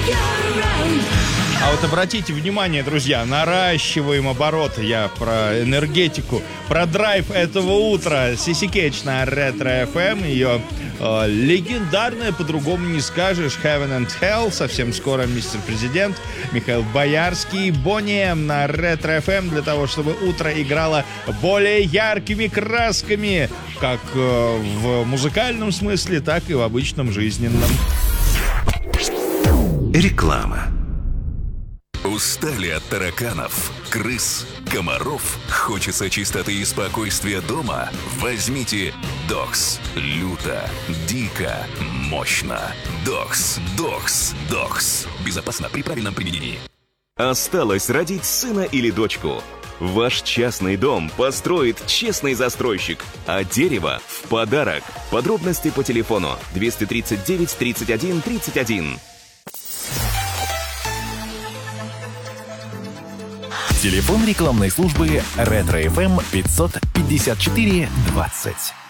А вот обратите внимание, друзья, наращиваем обороты. Я про энергетику, про драйв этого утра. Сиси Кетч на Ретро FM. Ее легендарная, по-другому не скажешь, Heaven and Hell. Совсем скоро мистер Президент, Михаил Боярский, Boney M на Ретро FM, для того, чтобы утро играло более яркими красками, как в музыкальном смысле, так и в обычном жизненном. Реклама. Устали от тараканов, крыс, комаров? Хочется чистоты и спокойствия дома? Возьмите Докс. Люто, дико, мощно. Докс. Безопасно при правильном применении. Осталось родить сына или дочку. Ваш частный дом построит честный застройщик, а дерево в подарок. Подробности по телефону 239 31 31. Телефон рекламной службы Ретро FM 554 20.